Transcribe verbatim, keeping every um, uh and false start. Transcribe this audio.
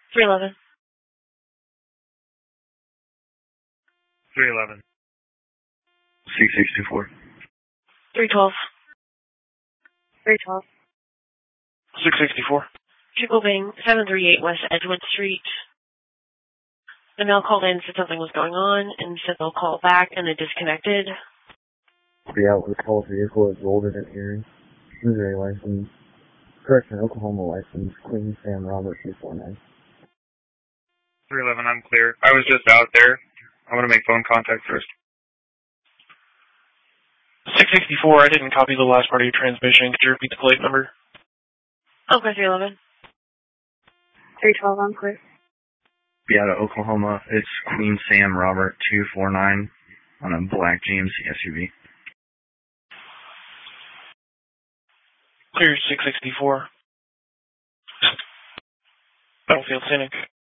three eleven. three eleven. six sixty-four. three twelve. three twelve. six sixty-four. Triple Bing, seven three eight West Edgewood Street. The male called in, said something was going on, and said they'll call back, and it disconnected. The outlet call vehicle is older than hearing. Missouri license. Correction, Oklahoma license. Queen Sam Robert two four nine. three eleven, I'm clear. I was just out there. I'm going to make phone contact first. six sixty-four, I didn't copy the last part of your transmission. Could you repeat the plate number? Okay, three eleven. three twelve, I'm clear. Be out of Oklahoma. It's Queen Sam Robert two four nine on a black G M C S U V. Clear six sixty-four. Battlefield Scenic.